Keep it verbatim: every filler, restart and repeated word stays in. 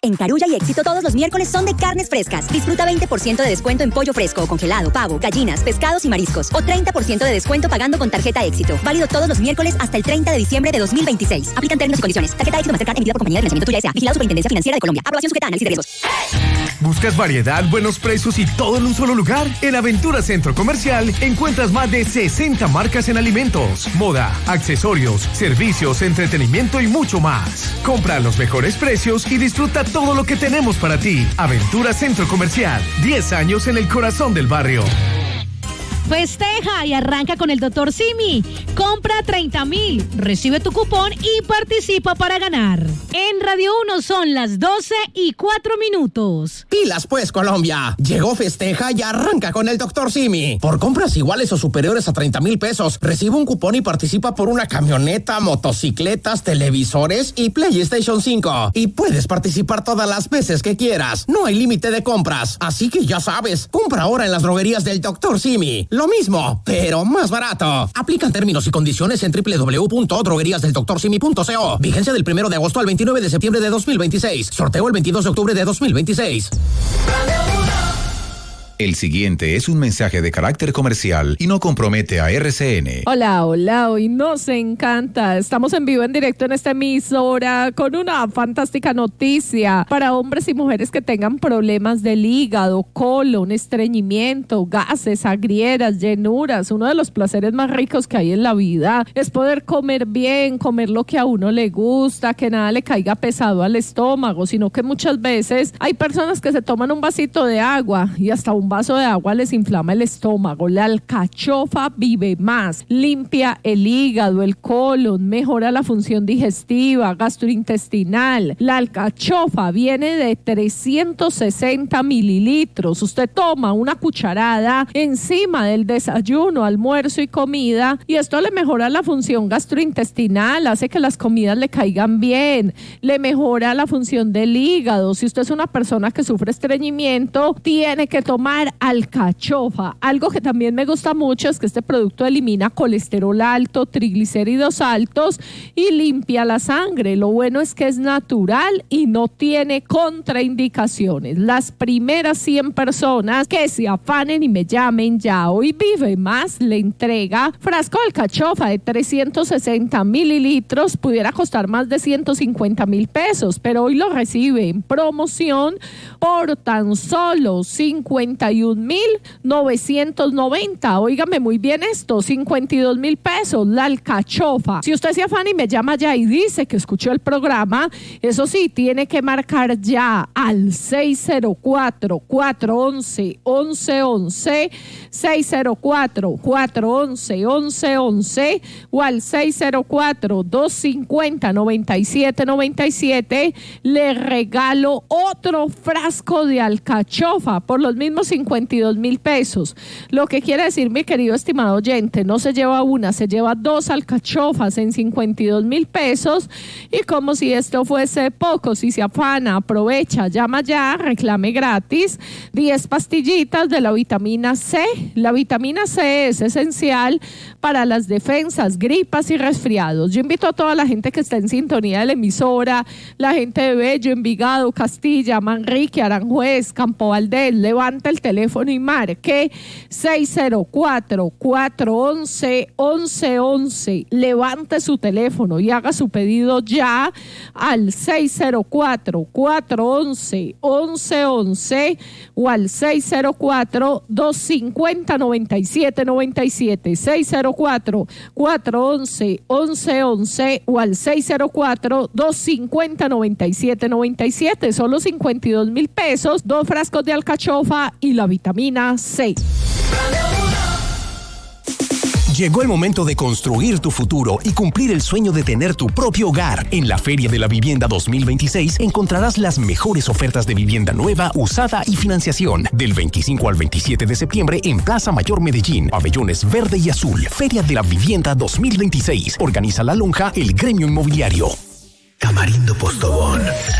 En Carulla y Éxito todos los miércoles son de carnes frescas. Disfruta veinte por ciento de descuento en pollo fresco, congelado, pavo, gallinas, pescados y mariscos. O treinta por ciento de descuento pagando con tarjeta Éxito. Válido todos los miércoles hasta el treinta de diciembre de dos mil veintiséis. Aplican términos y condiciones. Tarjeta Éxito Mastercard emitida por compañía de financiamiento Tuya S A. Vigilado Superintendencia Financiera de Colombia. Aprobación sujeta a análisis de riesgos. ¿Buscas variedad, buenos precios y todo en un solo lugar? En Aventura Centro Comercial encuentras más de sesenta marcas en alimentos, moda, accesorios, servicios, entretenimiento y mucho más. Compra a los mejores precios y disfruta todo lo que tenemos para ti. Aventura Centro Comercial, diez años en el corazón del barrio. Festeja y arranca con el doctor Simi. Compra treinta mil, recibe tu cupón y participa para ganar. En Radio uno son las doce y cuatro minutos. Pilas pues, Colombia. Llegó Festeja y arranca con el doctor Simi. Por compras iguales o superiores a treinta mil pesos, recibe un cupón y participa por una camioneta, motocicletas, televisores y PlayStation cinco. Y puedes participar todas las veces que quieras. No hay límite de compras. Así que ya sabes, compra ahora en las droguerías del doctor Simi. Lo mismo, pero más barato. Aplican términos y condiciones en doble u doble u doble u punto droguerías del doctor simi punto co. Vigencia del primero de agosto al veintinueve de septiembre de dos mil veintiséis. Sorteo el veintidós de octubre de dos mil veintiséis. El siguiente es un mensaje de carácter comercial y no compromete a R C N. Hola, hola, hoy nos encanta. Estamos en vivo, en directo en esta emisora con una fantástica noticia para hombres y mujeres que tengan problemas del hígado, colon, estreñimiento, gases, agrieras, llenuras. Uno de los placeres más ricos que hay en la vida es poder comer bien, comer lo que a uno le gusta, que nada le caiga pesado al estómago, sino que muchas veces hay personas que se toman un vasito de agua y hasta un vaso de agua les inflama el estómago. La alcachofa Vive Más limpia el hígado, el colon, mejora la función digestiva, gastrointestinal. La alcachofa viene de trescientos sesenta mililitros. Usted toma una cucharada encima del desayuno, almuerzo y comida y esto le mejora la función gastrointestinal, hace que las comidas le caigan bien, le mejora la función del hígado. Si usted es una persona que sufre estreñimiento, tiene que tomar alcachofa. Algo que también me gusta mucho es que este producto elimina colesterol alto, triglicéridos altos y limpia la sangre. Lo bueno es que es natural y no tiene contraindicaciones. Las primeras cien personas que se afanen y me llamen ya, hoy Vive Más le entrega frasco de alcachofa de trescientos sesenta mililitros, pudiera costar más de ciento cincuenta mil pesos, pero hoy lo recibe en promoción por tan solo cincuenta y un mil novecientos noventa. Óigame muy bien esto, cincuenta y dos mil pesos la alcachofa. Si usted se afana y me llama ya y dice que escuchó el programa, eso sí, tiene que marcar ya al seis cero cuatro, cuatro once, once once, seis cero cuatro, cuatro once, once once o al seis cero cuatro, dos cincuenta, noventa y siete noventa y siete. Le regalo otro frasco de alcachofa por los mismos cincuenta y dos mil pesos. Lo que quiere decir, mi querido estimado oyente, no se lleva una, se lleva dos alcachofas en cincuenta y dos mil pesos y como si esto fuese poco, si se afana, aprovecha, llama ya, reclame gratis diez pastillitas de la vitamina C. La vitamina C es esencial para las defensas, gripas y resfriados. Yo invito a toda la gente que está en sintonía de la emisora, la gente de Bello, Envigado, Castilla, Manrique, Aranjuez, Campo Valdés, levanta el teléfono y marque seis cero cuatro, cuatro once, once once. Levante su teléfono y haga su pedido ya al seis cero cuatro, cuatro once, once once o al seis cero cuatro, dos cincuenta, noventa y siete noventa y siete. seis cero cuatro, cuatro once, once once o al seis cero cuatro, dos cincuenta, noventa y siete noventa y siete. Solo cincuenta y dos mil pesos, dos frascos de alcachofa y la vitamina C. Llegó el momento de construir tu futuro y cumplir el sueño de tener tu propio hogar. En la Feria de la Vivienda dos mil veintiséis encontrarás las mejores ofertas de vivienda nueva, usada y financiación. Del veinticinco al veintisiete de septiembre en Plaza Mayor Medellín. Pabellones verde y azul. Feria de la Vivienda dos mil veintiséis. Organiza la lonja El Gremio Inmobiliario. Tamarindo Postobón.